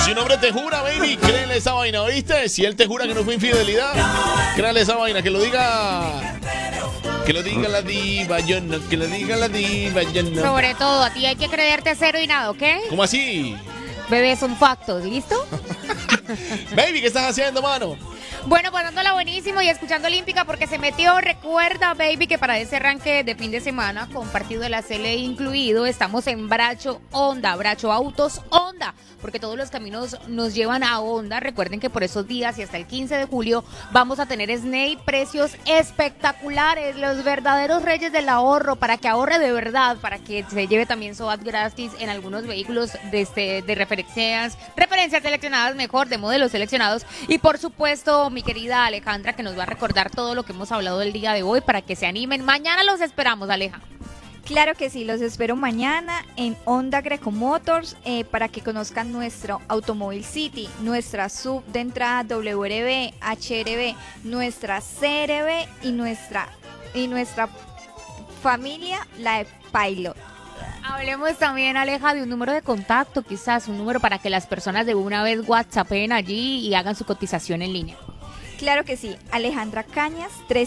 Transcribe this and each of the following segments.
Si un hombre te jura, baby, créele esa vaina, ¿oíste? Si él te jura que no fue infidelidad, créele esa vaina, que lo diga. Que lo diga la diva, yo no, que lo diga la diva, yo no. Sobre todo, a ti hay que creerte cero y nada, ¿ok? ¿Cómo así? Bebé, son factos, ¿listo? Baby, ¿qué estás haciendo, mano? Bueno, pasándola buenísimo y escuchando Olímpica porque se metió. Recuerda, baby, que para ese arranque de fin de semana, con partido de la CL incluido, estamos en Bracho Honda, Bracho Autos Honda, porque todos los caminos nos llevan a Honda. Recuerden que por esos días y hasta el 15 de julio vamos a tener Snake, precios espectaculares, los verdaderos reyes del ahorro, para que ahorre de verdad, para que se lleve también SOAT gratis en algunos vehículos de referencias seleccionadas, mejor, de modelos seleccionados. Y por supuesto, mi querida Alejandra, que nos va a recordar todo lo que hemos hablado el día de hoy para que se animen. Mañana los esperamos, Aleja. Claro que sí, los espero mañana en Honda Greco Motors para que conozcan nuestro Automóvil City, nuestra sub de entrada WRB, HRB, nuestra CRB y nuestra familia, la de Pilot. Hablemos también, Aleja, de un número de contacto, quizás un número para que las personas de una vez whatsappen allí y hagan su cotización en línea. Claro que sí, Alejandra Cañas,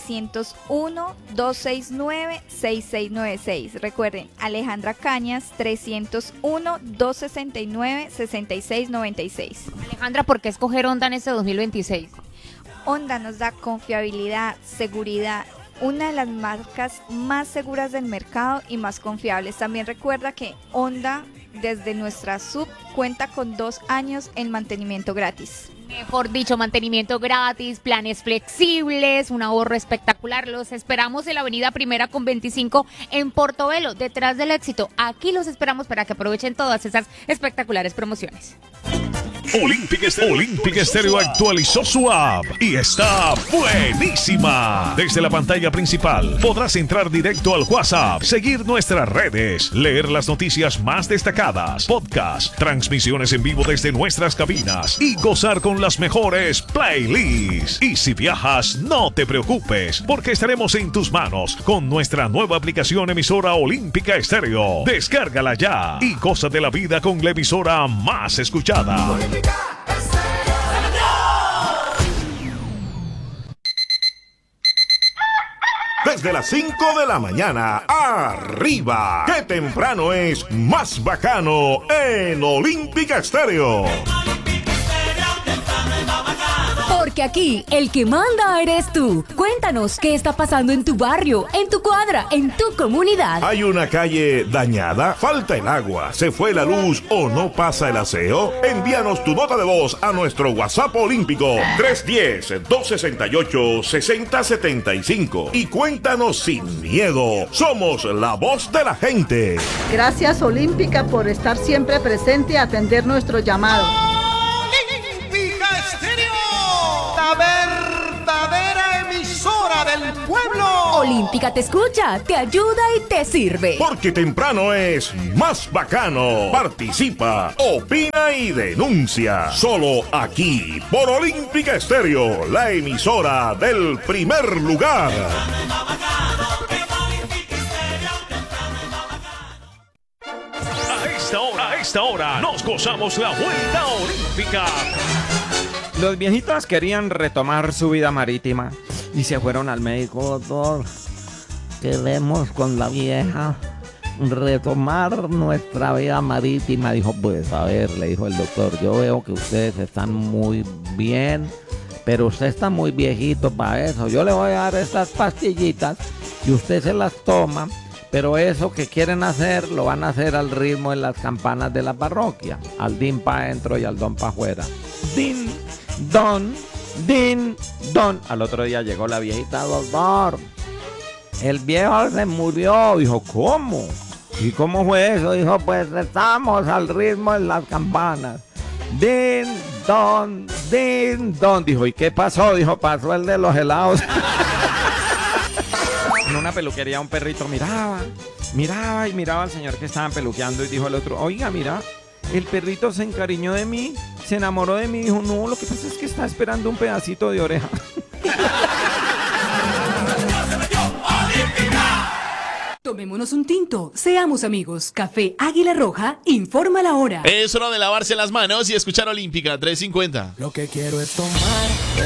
301-269-6696. Recuerden, Alejandra Cañas, 301-269-6696. Alejandra, ¿por qué escoger Honda en este 2026? Honda nos da confiabilidad, seguridad, una de las marcas más seguras del mercado y más confiables. También recuerda que Honda, desde nuestra sub, cuenta con 2 años en mantenimiento gratis. Mejor dicho, mantenimiento gratis, planes flexibles, un ahorro espectacular. Los esperamos en la avenida Primera con 25 en Portobelo, detrás del Éxito. Aquí los esperamos para que aprovechen todas esas espectaculares promociones. Olímpica Estéreo actualizó su app y está buenísima. Desde la pantalla principal podrás entrar directo al WhatsApp, seguir nuestras redes, leer las noticias más destacadas, podcast, transmisiones en vivo desde nuestras cabinas y gozar con las mejores playlists. Y si viajas, no te preocupes, porque estaremos en tus manos con nuestra nueva aplicación emisora Olímpica Estéreo. Descárgala ya y goza de la vida con la emisora más escuchada. Desde las 5 de la mañana, arriba. ¡Qué temprano es más bacano en Olímpica Estéreo! Porque aquí el que manda eres tú. Cuéntanos qué está pasando en tu barrio, en tu cuadra, en tu comunidad. ¿Hay una calle dañada? ¿Falta el agua? ¿Se fue la luz o no pasa el aseo? Envíanos tu nota de voz a nuestro WhatsApp olímpico 310-268-6075 y cuéntanos sin miedo. Somos la voz de la gente. Gracias, Olímpica, por estar siempre presente y atender nuestro llamado. Olímpica Estéreo, la verdadera emisora del pueblo. Olímpica te escucha, te ayuda y te sirve. Porque temprano es más bacano. Participa, opina y denuncia. Solo aquí, por Olímpica Estéreo, la emisora del primer lugar. A esta hora nos gozamos la vuelta olímpica. Los viejitos querían retomar su vida marítima y se fueron al médico. Doctor, queremos con la vieja retomar nuestra vida marítima. Dijo, pues a ver, le dijo el doctor, yo veo que ustedes están muy bien, pero usted está muy viejito para eso. Yo le voy a dar estas pastillitas y usted se las toma, pero eso que quieren hacer lo van a hacer al ritmo de las campanas de la parroquia, al din pa' adentro y al don pa' afuera. Din, don, din, don. Al otro día llegó la viejita, doctor, el viejo se murió. Dijo, ¿cómo? ¿Y cómo fue eso? Dijo, pues estamos al ritmo de las campanas. Din, don, din, don. Dijo, ¿y qué pasó? Dijo, pasó el de los helados. En una peluquería un perrito miraba al señor que estaban peluqueando y dijo al otro, oiga, mira, el perrito se encariñó de mí, se enamoró de mí. Dijo, no, lo que pasa es que está esperando un pedacito de oreja. Tomémonos un tinto, seamos amigos. Café Águila Roja, informa la hora. Es hora de lavarse las manos y escuchar Olímpica 350. Lo que quiero es tomar